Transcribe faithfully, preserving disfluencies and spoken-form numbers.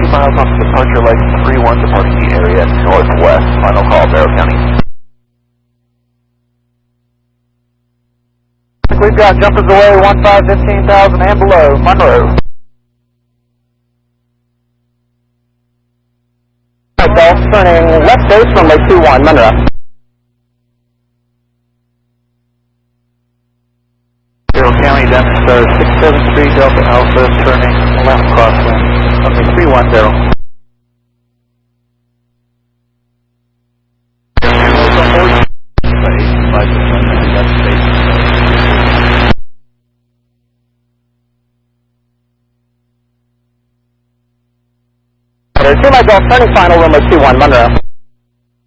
miles off departure light three one departing the area northwest. Final call, Barrow County. We've got jumpers away one five fifteen thousand and below, Monroe. Golf turning left base, runway two one, Monroe. Barrow County, that's uh, six seven three Delta Alpha, turning left crosswind. Okay, three one, Barrow. Two my Golf turning final, runway two one, Monroe.